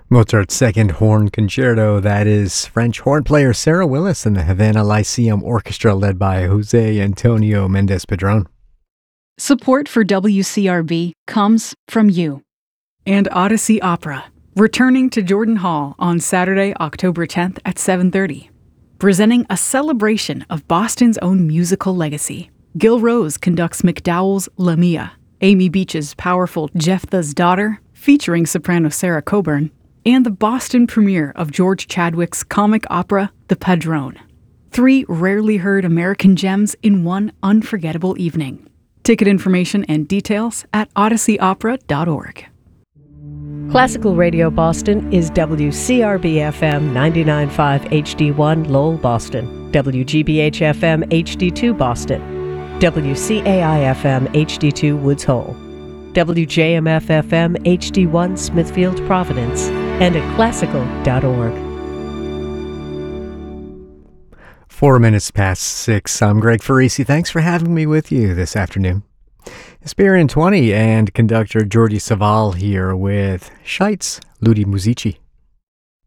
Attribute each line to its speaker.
Speaker 1: Mozart's Second Horn Concerto. That is French horn player Sarah Willis and the Havana Lyceum Orchestra led by Jose Antonio Mendez Padron.
Speaker 2: Support for WCRB comes from you.
Speaker 3: And Odyssey Opera, returning to Jordan Hall on Saturday, October 10th at 7:30. Presenting a celebration of Boston's own musical legacy. Gil Rose conducts MacDowell's Lamia, Amy Beach's powerful Jephthah's Daughter, featuring soprano Sarah Coburn, and the Boston premiere of George Chadwick's comic opera, The Padrone. 3 rarely heard American gems in one unforgettable evening. Ticket information and details at odysseyopera.org.
Speaker 4: Classical Radio Boston is WCRB-FM 99.5 HD1 Lowell, Boston, WGBH-FM HD2 Boston, WCAI-FM HD2 Woods Hole, WJMF-FM HD1 Smithfield, Providence, and at classical.org.
Speaker 1: 4 minutes past 6. I'm Greg Farisi. Thanks for having me with you this afternoon. Hesperian 20 and conductor Jordi Savall here with Scheit's Ludi Musici.